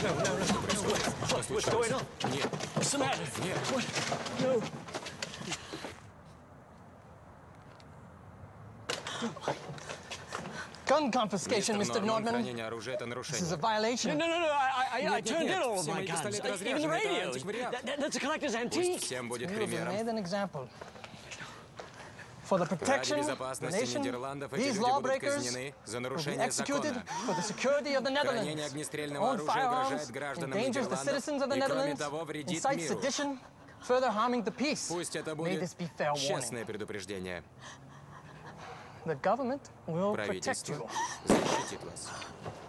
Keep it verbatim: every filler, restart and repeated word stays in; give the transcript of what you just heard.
Что случилось? Нет. What's the matter? Нет. What? No. Gun confiscation, Мистер Mister Норман, Nordman. хранение оружия — это This is a нарушение. No, violation. no, no, no. I, I, I Нет, нет, turned нет. in all of Все my мои guns. пистолеты Even разряжены, the это radios. антиквариат. That, that's a collector's Пусть antique. всем будет You have примером. made an example. For the Ради protection of the безопасности nation, Нидерландов эти these люди будут lawbreakers казнены за will be нарушение executed закона. for the security of the Хранение Netherlands. огнестрельного Own оружия firearms угрожает гражданам endangers the citizens of the Нидерландов и, кроме Netherlands, того, вредит incites миру. sedition, further harming the peace. Пусть это May this будет be fair warning. честное предупреждение. The government will protect Правительство you. защитит вас.